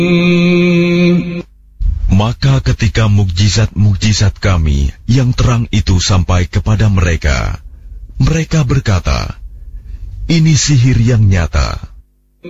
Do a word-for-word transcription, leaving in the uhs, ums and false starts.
Maka ketika mukjizat-mukjizat kami yang terang itu sampai kepada mereka, mereka berkata, ini sihir yang nyata.